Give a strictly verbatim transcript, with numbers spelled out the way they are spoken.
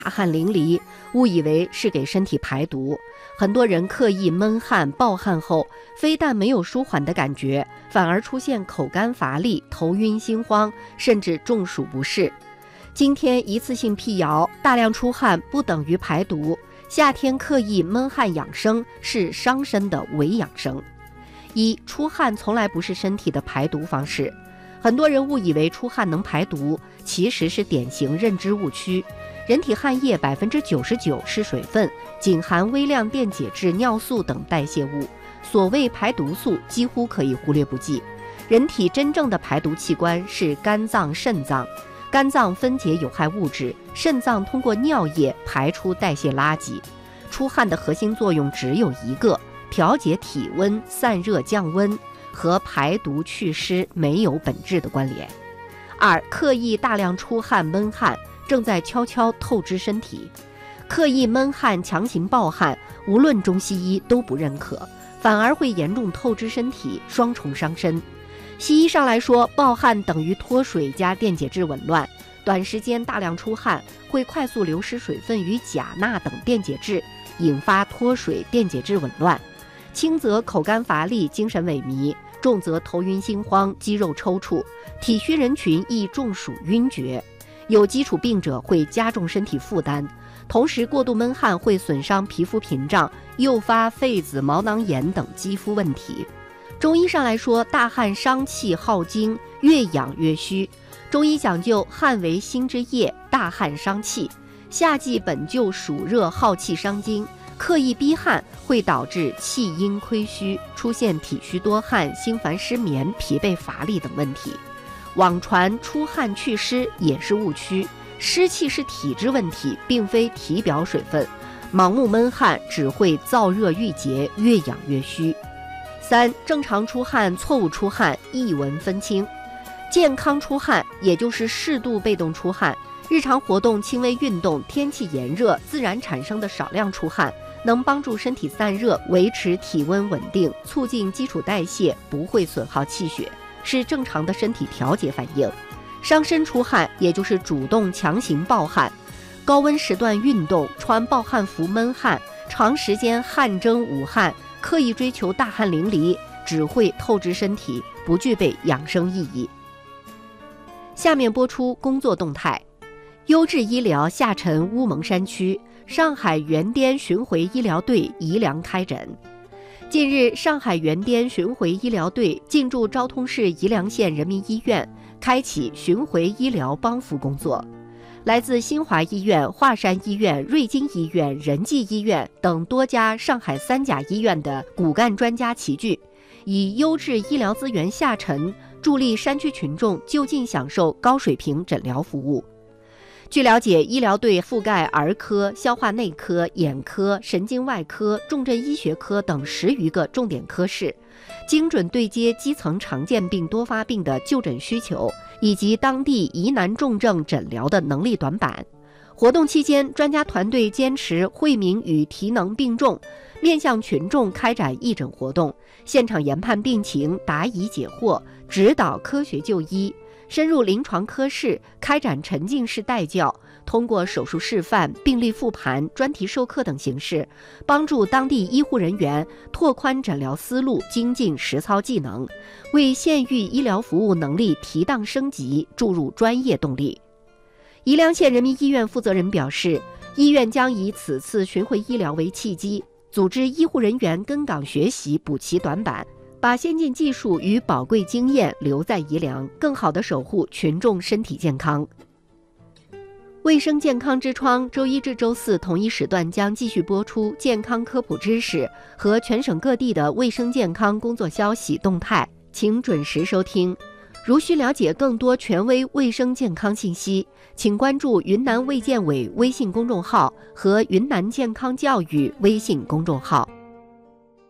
大汗淋漓，误以为是给身体排毒。很多人刻意闷汗、暴汗后，非但没有舒缓的感觉，反而出现口干乏力、头晕心慌，甚至中暑不适。今天一次性辟谣，大量出汗不等于排毒，夏天刻意闷汗养生是伤身的伪养生。一、出汗从来不是身体的排毒方式。很多人误以为出汗能排毒，其实是典型认知误区。人体汗液百分之九十九是水分，仅含微量电解质、尿素等代谢物，所谓排毒素几乎可以忽略不计。人体真正的排毒器官是肝脏、肾脏。肝脏分解有害物质，肾脏通过尿液排出代谢垃圾。出汗的核心作用只有一个，调节体温、散热降温，和排毒祛湿没有本质的关联。二、刻意大量出汗闷汗，正在悄悄透支身体。刻意闷汗、强行暴汗，无论中西医都不认可，反而会严重透支身体，双重伤身。西医上来说，暴汗等于脱水加电解质紊乱，短时间大量出汗会快速流失水分与钾、钠等电解质，引发脱水、电解质紊乱。轻则口干乏力、精神萎靡，重则头晕心慌、肌肉抽搐，体虚人群易中暑晕厥。有基础病者会加重身体负担，同时过度闷汗会损伤皮肤屏障，诱发痱子、毛囊炎等肌肤问题。中医上来说，大汗伤气耗精，越养越虚。中医讲究汗为心之液，大汗伤气。夏季本就暑热耗气伤精，刻意逼汗会导致气阴亏虚，出现体虚多汗、心烦失眠、疲惫乏力等问题。网传出汗祛湿也是误区，湿气是体质问题，并非体表水分。盲目闷汗只会燥热郁结，越养越虚。三、正常出汗、错误出汗，一文分清。健康出汗，也就是适度被动出汗，日常活动、轻微运动、天气炎热自然产生的少量出汗，能帮助身体散热，维持体温稳定，促进基础代谢，不会损耗气血，是正常的身体调节反应。伤身出汗，也就是主动强行暴汗，高温时段运动，穿暴汗服闷汗，长时间汗蒸捂汗，刻意追求大汗淋漓，只会透支身体，不具备养生意义。下面播出工作动态。优质医疗下沉乌蒙山区，上海原滇巡回医疗队宜良开诊。近日，上海原滇巡回医疗队进驻昭通市宜良县人民医院，开启巡回医疗帮扶工作。来自新华医院、华山医院、瑞金医院、仁济医院等多家上海三甲医院的骨干专家齐聚，以优质医疗资源下沉，助力山区群众就近享受高水平诊疗服务。据了解，医疗队覆盖儿科、消化内科、眼科、神经外科、重症医学科等十余个重点科室，精准对接基层常见病多发病的就诊需求，以及当地疑难重症诊疗的能力短板。活动期间，专家团队坚持惠民与提能并重，面向群众开展义诊活动，现场研判病情，答疑解惑，指导科学就医，深入临床科室开展沉浸式带教，通过手术示范、病例复盘、专题授课等形式，帮助当地医护人员拓宽诊疗思路，精进实操技能，为县域医疗服务能力提档升级注入专业动力。宜良县人民医院负责人表示，医院将以此次巡回医疗为契机，组织医护人员跟岗学习，补齐短板，把先进技术与宝贵经验留在宜良，更好地守护群众身体健康。卫生健康之窗周一至周四同一时段将继续播出健康科普知识和全省各地的卫生健康工作消息动态，请准时收听。如需了解更多权威卫生健康信息，请关注云南卫健委微信公众号和云南健康教育微信公众号。